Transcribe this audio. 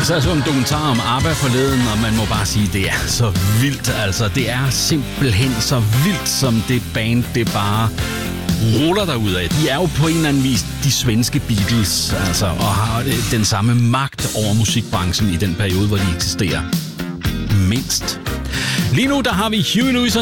Så en dokumentar om ABBA forleden, og man må bare sige, det er så vildt. Altså, det er simpelthen så vildt, som det band, det bare ruller derudad. De er jo på en eller anden vis de svenske Beatles, altså, og har den samme magt over musikbranchen i den periode, hvor de eksisterer. Mindst. Lige nu, der har vi Huey Lewis